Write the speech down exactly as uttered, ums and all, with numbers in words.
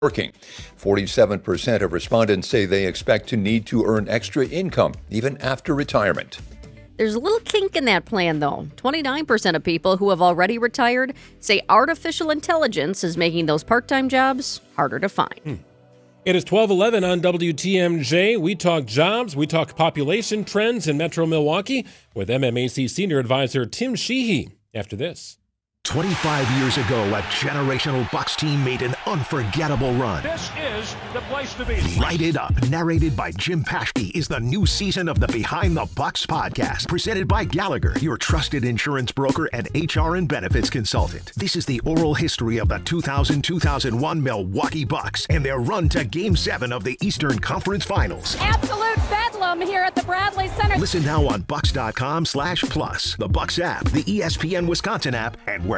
working. forty-seven percent of respondents say they expect to need to earn extra income even after retirement. There's a little kink in that plan, though. twenty-nine percent of people who have already retired say artificial intelligence is making those part-time jobs harder to find. Hmm. It is twelve eleven on W T M J. We talk jobs, we talk population trends in Metro Milwaukee with M M A C Senior Advisor Tim Sheehy after this. twenty-five years ago, a generational Bucks team made an unforgettable run. This is the place to be. Light It Up, narrated by Jim Paschke, is the new season of the Behind the Bucks podcast, presented by Gallagher, your trusted insurance broker and H R and benefits consultant. This is the oral history of the two thousand two thousand one Milwaukee Bucks and their run to Game seven of the Eastern Conference Finals. Absolute bedlam here at the Bradley Center. Listen now on Bucks dot com slash plus, the Bucks app, the E S P N Wisconsin app, and